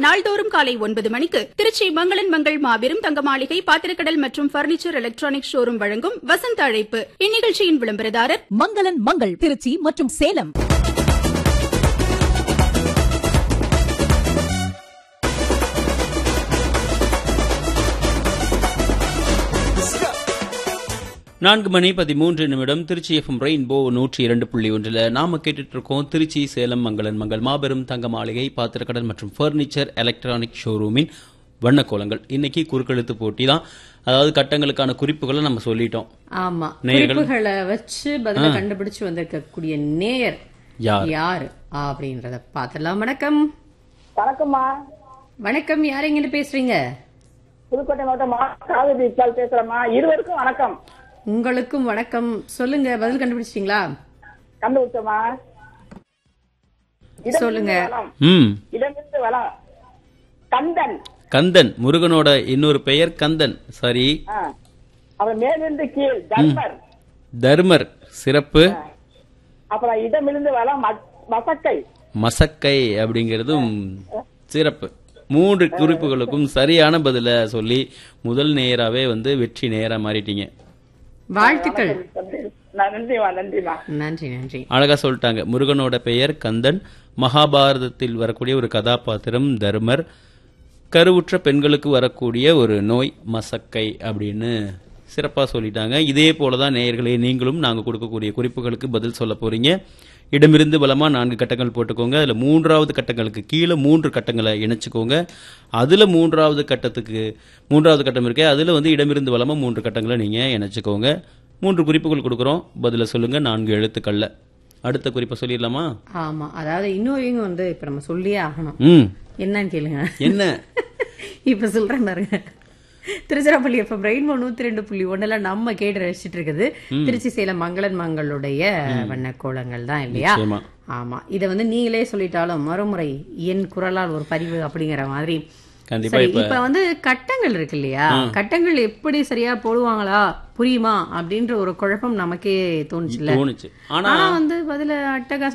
நாள்தோறும் காலை 9 மணிக்கு திருச்சி மங்களன் மங்கள் மாபெரும் தங்க மாளிகை பாத்திரக்கடல் மற்றும் பர்னிச்சர் எலக்ட்ரானிக் ஷோரூம் வழங்கும் வசந்த அழைப்பு. இந்நிகழ்ச்சியின் விளம்பரதாரர் மங்களன் மங்கள் திருச்சி மற்றும் சேலம். நான்கு மணி 13 நிமிடம். திருச்சி எஃப்எம் ரெயின்போ 102.1 நாம கேட்டுட்டு இருக்கோம். திருச்சி சேலம் மங்களன் மங்கள் மாபெரும் தங்க மாளிகை பாத்திரக்கடல் மற்றும் பர்னிச்சர் எலக்ட்ரானிக் ஷோரூமின் வண்ணக்கோலங்கள். இன்னைக்கு குறுக்கெழுத்து போட்டி தான். அதாவது கட்டங்களுக்கான குறிப்புகளை நம்ம சொல்லிட்டோம். ஆமா, குறிப்புகளை வச்சு பதில கண்டுபிடிச்சு வந்திருக்கக்கூடிய நேயர் யாரு அப்படின்றத பாத்துடலாம். வணக்கம். வணக்கம்மா. வணக்கம், யார் எங்க பேசுறீங்க? புதுக்கோட்டை மாவட்டம் பேசுறேம்மா. இருவருக்கும் வணக்கம். உங்களுக்கும் வணக்கம். சொல்லுங்க, பதில் கண்டுபிடிச்சிட்டீங்களா? கண்டுபிடிச்சோமா. சொல்லுங்க. இடமிருந்து வளம். கந்தன். கந்தன் முருகனோட இன்னொரு பெயர் கந்தன். சரி. அவர் மேலிருந்து கீழ் தர்மர். தர்மர் சிறப்பு. அப்புறம் இடமிருந்து வளம் மசக்கை. மசக்கை அப்படிங்கறதும் சிறப்பு. 3 குறிப்புகளுக்கும் சரியான பதில சொல்லி முதல் நேயராவே வெற்றி நேயரா மாறிட்டீங்க. வாழ்த்துக்கள். நன்றிமா. நன்றி நன்றி. அழகா சொல்லிட்டாங்க. முருகனோட பெயர் கந்தன், மகாபாரதத்தில் வரக்கூடிய ஒரு கதாபாத்திரம் தர்மர், கருவுற்ற பெண்களுக்கு வரக்கூடிய ஒரு நோய் மசக்கை அப்படின்னு சிறப்பா சொல்லிட்டாங்க. இதே போலதான் நேயர்களே நீங்களும் நாங்க கொடுக்கக்கூடிய குறிப்புகளுக்கு பதில் சொல்ல போறீங்க. இடமிருந்து பலமா 4 கட்டங்கள் போட்டுக்கோங்க. அதுல 3வது கட்டங்களுக்கு கீழே 3 கட்டங்களை இணைச்சுக்கோங்க. அதுல 3வது கட்டம் இருக்கு. அதுல இடமிருந்து பலமா 3 கட்டங்களை நீங்க இணைச்சுக்கோங்க. 3 குறிப்புகள் கொடுக்குறோம். பதில சொல்லுங்க 4 எழுத்துக்கள்ல. அடுத்த குறிப்பை சொல்லிடலாமா? ஆமா, அதாவது இன்னும் இப்ப நம்ம சொல்லியே ஆகணும். என்னன்னு கேளுங்க. என்ன இப்ப சொல்றேன் பாருங்க. திருச்சிராப்பள்ளி எஃப்எம் ரெயின்போ 102.1 நம்ம கேட்டு ரசிச்சிட்டு இருக்குது திருச்சி சேலம் மங்களன் மங்களுடைய வண்ணக்கோலங்கள் தான் இல்லையா? ஆமா, இத நீங்களே சொல்லிட்டாலும் மறுமுறை என் குரலால் ஒரு பதிவு அப்படிங்கிற மாதிரி. இப்ப கட்டங்கள் இருக்கு இல்லையா, கட்டங்கள் எப்படி சரியா போடுவாங்களா புரியுமா அப்படின்ற ஒரு குழப்பம் நமக்கே தோணுச்சு. ஆனா பதில அட்டகாசம்